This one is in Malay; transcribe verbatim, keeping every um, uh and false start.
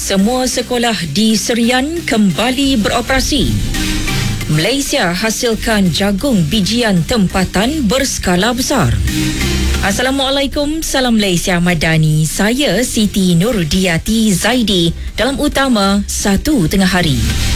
Semua sekolah di Serian kembali beroperasi. Malaysia hasilkan jagung bijian tempatan berskala besar. Assalamualaikum, salam Malaysia Madani. Saya Siti Nurdiati Zaidi dalam utama satu tengah hari.